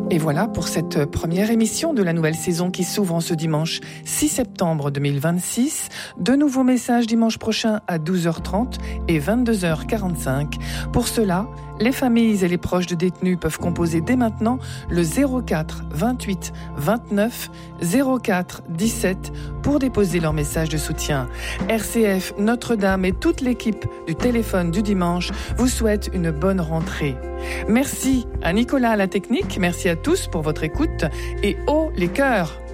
Et voilà pour cette première émission de la nouvelle saison qui s'ouvre en ce dimanche 6 septembre 2026. De nouveaux messages dimanche prochain à 12h30 et 22h45. Pour cela, les familles et les proches de détenus peuvent composer dès maintenant le 04 28 29 04 17 pour déposer leur message de soutien. RCF, Notre-Dame et toute l'équipe du téléphone du dimanche vous souhaitent une bonne rentrée. Merci à Nicolas à la technique, merci à tous pour votre écoute et haut les cœurs.